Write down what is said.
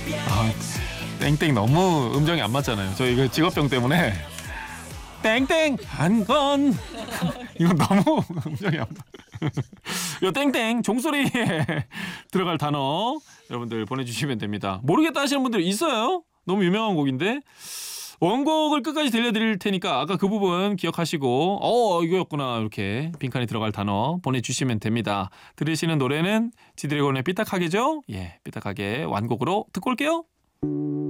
아, 땡땡 너무 음정이 안 맞잖아요. 저 이거 직업병 때문에 땡땡 한건 이건 너무 음정이 안 맞. 요 땡땡 종소리에 들어갈 단어 여러분들 보내주시면 됩니다. 모르겠다 하시는 분들 있어요? 너무 유명한 곡인데 원곡을 끝까지 들려드릴 테니까 아까 그 부분 기억하시고 이거였구나 이렇게 빈칸에 들어갈 단어 보내주시면 됩니다. 들으시는 노래는 지드래곤의 삐딱하게죠? 예, 삐딱하게 완곡으로 듣고 올게요.